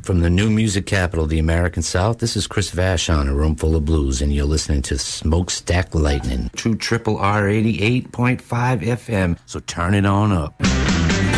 From the new music capital of the American South, this is Chris Vashon, A Room Full of Blues, and you're listening to Smokestack Lightning. True Triple R 88.5 FM, so turn it on up.